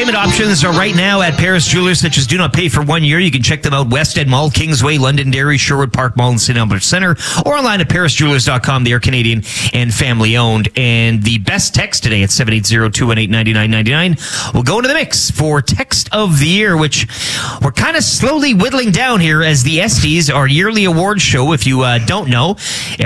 payment options are right now at Paris Jewelers, such as do not pay for 1 year. You can check them out, West End Mall, Kingsway, Londonderry, Sherwood Park Mall, and St. Albert Center, or online at parisjewelers.com. They are Canadian and family owned. And the best text today at 780-218-9999 will go into the mix for Text of the Year, which we're kind of slowly whittling down here as the Esties, our yearly award show. If you don't know,